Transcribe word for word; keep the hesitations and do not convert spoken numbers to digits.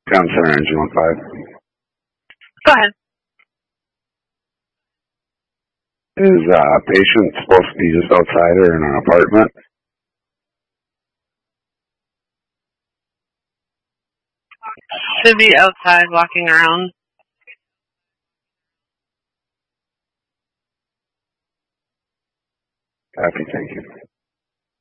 Town Center, engine one five. Go ahead. Is a uh, patient supposed to be just outside or in an apartment? Should be outside walking around. Copy, thank you.